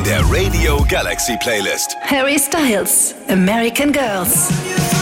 der Radio Galaxy Playlist. Harry Styles, American Girls.